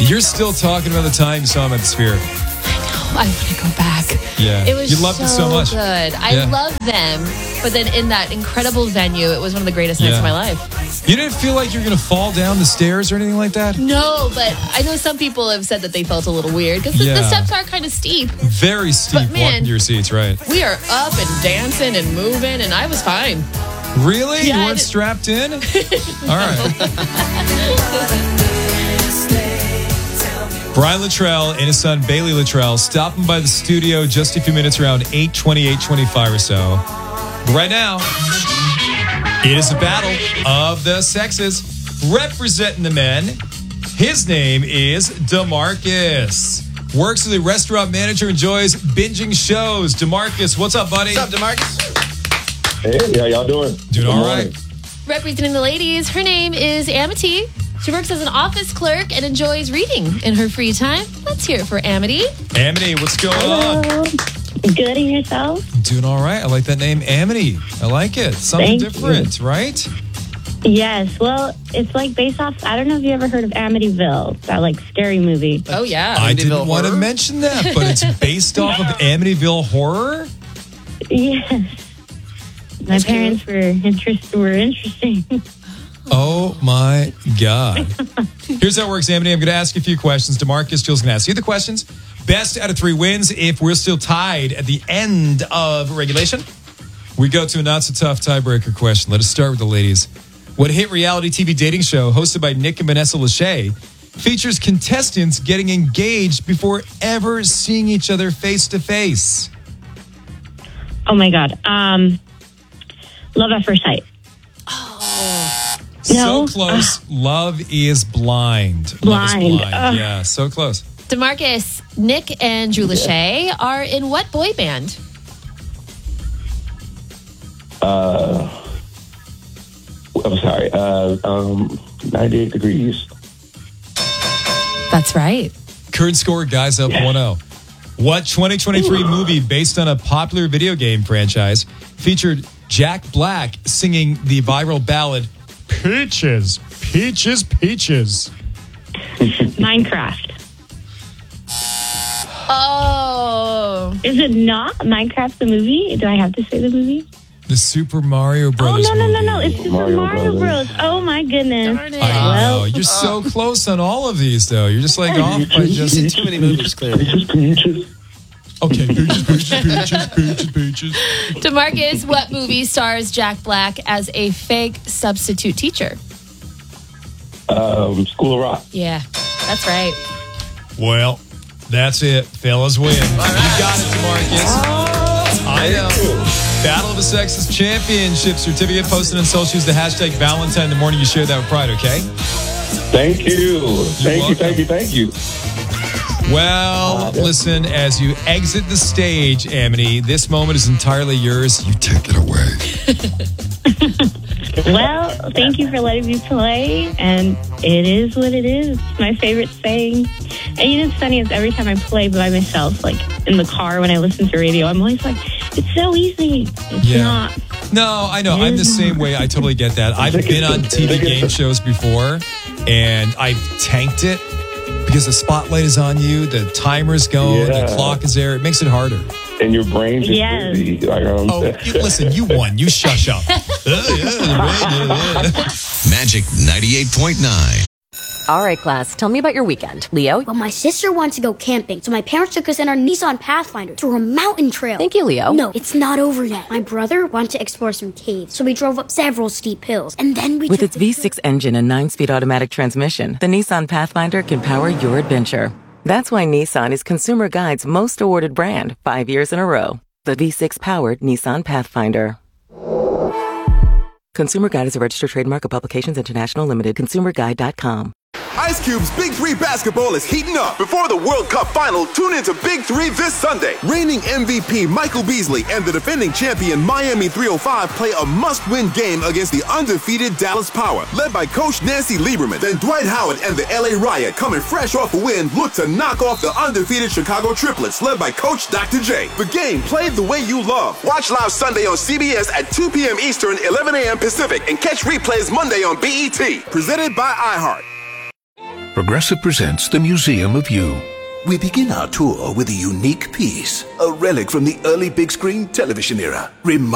You're still talking about the time you saw him at the Sphere. I want to go back. Yeah. It was You loved it so much. good. I love them, but then in that incredible venue, it was one of the greatest nights of my life. You didn't feel like you were going to fall down the stairs or anything like that? No, but I know some people have said that they felt a little weird because the steps are kind of steep. Very steep walking to your seats, right? We are up and dancing and moving, and I was fine. Really? Yeah, you weren't strapped in? All right. Brian Luttrell and his son Bailey Luttrell stopping by the studio just a few minutes around 8:20, 8:25 or so. But right now, it is a battle of the sexes. Representing the men, his name is DeMarcus. Works as a restaurant manager, enjoys binging shows. DeMarcus, what's up, buddy? What's up, DeMarcus? Hey, how y'all doing? Doing all right. Representing the ladies, her name is Amity. She works as an office clerk and enjoys reading in her free time. Let's hear it for Amity. Amity, what's going on? Good, and yourself? Doing all right. I like that name, Amity. I like it. Something different, right? Yes. Well, it's like based off, I don't know if you ever heard of Amityville, that like scary movie. Oh, yeah. I didn't want to mention that, but it's based off of Amityville Horror? Yes. My parents were interesting. Oh, my God. Here's how it works, Amity. I'm going to ask you a few questions. DeMarcus, Jules going to ask you the questions. Best out of 3 wins. If we're still tied at the end of regulation, we go to a not-so-tough tiebreaker question. Let us start with the ladies. What hit reality TV dating show hosted by Nick and Vanessa Lachey features contestants getting engaged before ever seeing each other face-to-face? Oh, my God. Love at First Sight. No. So close. Love is blind. Blind. Love is blind. Yeah, so close. DeMarcus, Nick and Drew Lachey are in what boy band? 98 Degrees. That's right. Current score, guys, up 1-0. What 2023 movie based on a popular video game franchise featured Jack Black singing the viral ballad Peaches, Peaches, Peaches? Minecraft. Oh. Is it not Minecraft the movie? Do I have to say the movie? The Super Mario Brothers movie. No. It's Super Mario Bros. Oh, my goodness. Darn it. I know. You're so close on all of these, though. You're just like off by just Too many movies, clearly. Peaches. Okay, Peaches, Peaches, Peaches, Peaches, Peaches. DeMarcus, what movie stars Jack Black as a fake substitute teacher? School of Rock. Yeah, that's right. Well, that's it. Fellas win. You got it, DeMarcus. I know. Battle of the Sexes Championship certificate posted on social. Use the hashtag Valentine in the morning. You share that with pride, okay? Thank you. Thank you. Well, listen, as you exit the stage, Amity, this moment is entirely yours. You take it away. Well, thank you for letting me play, and it is what it is. It's my favorite saying. And you know, it's funny, is every time I play by myself, like in the car when I listen to radio, I'm always like, it's so easy. It's not. No, I know. I'm the same way. I totally get that. I've been on TV game shows before, and I've tanked it because the spotlight is on you, the timer's going, the clock is there. It makes it harder. And your brain's just busy. Listen, you won. You shush up. Magic 98.9. All right, class, tell me about your weekend. Leo? Well, my sister wants to go camping, so my parents took us in our Nissan Pathfinder through a mountain trail. Thank you, Leo. No, it's not over yet. My brother wanted to explore some caves, so we drove up several steep hills, and then we With its V6 engine and 9-speed automatic transmission, the Nissan Pathfinder can power your adventure. That's why Nissan is Consumer Guide's most awarded brand 5 years in a row. The V6-powered Nissan Pathfinder. Consumer Guide is a registered trademark of Publications International Limited. ConsumerGuide.com. Ice Cube's Big 3 basketball is heating up. Before the World Cup final, tune into Big 3 this Sunday. Reigning MVP Michael Beasley and the defending champion Miami 305 play a must-win game against the undefeated Dallas Power, led by Coach Nancy Lieberman. Then Dwight Howard and the LA Riot, coming fresh off a win, look to knock off the undefeated Chicago Triplets, led by Coach Dr. J. The game played the way you love. Watch live Sunday on CBS at 2 p.m. Eastern, 11 a.m. Pacific, and catch replays Monday on BET. Presented by iHeart. Progressive presents the Museum of You. We begin our tour with a unique piece, a relic from the early big screen television era.